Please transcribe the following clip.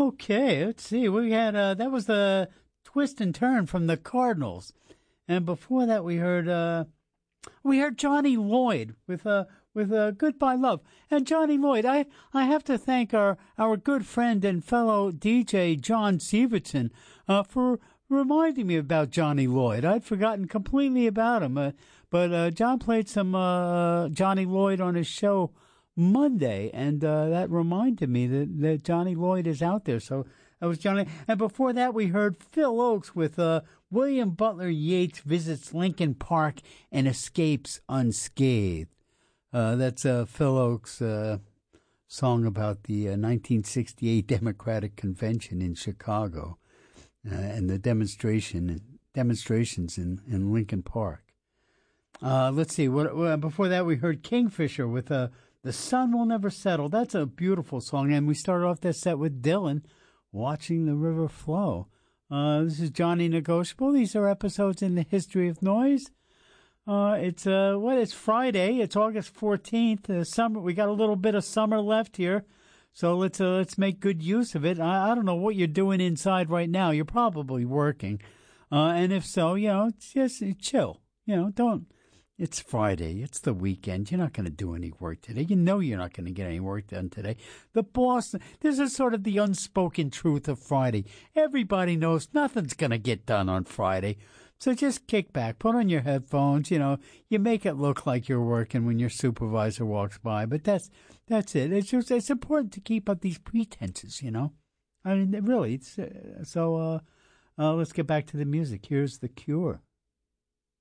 Okay, let's see. We had that was the twist and turn from the Cardinals, and before that we heard Johnny Lloyd with Goodbye Love. And Johnny Lloyd, I have to thank our good friend and fellow DJ John Sievertson for reminding me about Johnny Lloyd. I'd forgotten completely about him, but John played some Johnny Lloyd on his show Monday, and that reminded me that Johnny Lloyd is out there. So that was Johnny. And before that, we heard Phil Ochs with William Butler Yeats Visits Lincoln Park and Escapes Unscathed. That's Phil Ochs' song about the 1968 Democratic Convention in Chicago and the demonstrations in Lincoln Park. Let's see. Before that, we heard Kingfisher with The Sun Will Never Settle. That's a beautiful song. And we started off that set with Dylan, Watching the River Flow. This is Johnny Negotiable. These are episodes in the history of noise. It's Friday. It's August 14th. Summer. We got a little bit of summer left here, so let's make good use of it. I don't know what you're doing inside right now. You're probably working, and if so, just chill. Don't. It's Friday. It's the weekend. You're not going to do any work today. You know you're not going to get any work done today. The boss. This is sort of the unspoken truth of Friday. Everybody knows nothing's going to get done on Friday. So just kick back, put on your headphones, you make it look like you're working when your supervisor walks by, but that's it. It's important to keep up these pretenses, I mean, really, let's get back to the music. Here's The Cure.